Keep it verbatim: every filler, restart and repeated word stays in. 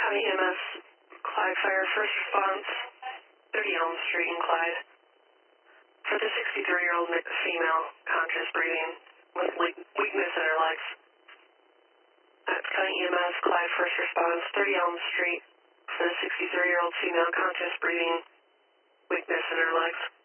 County E M S, Clyde Fire, first response, thirty Elm Street in Clyde. For the sixty-three-year-old female, conscious breathing, with weakness in her legs. That's County E M S, Clyde, first response, thirty Elm Street. For the sixty-three-year-old female, conscious breathing, weakness in her legs.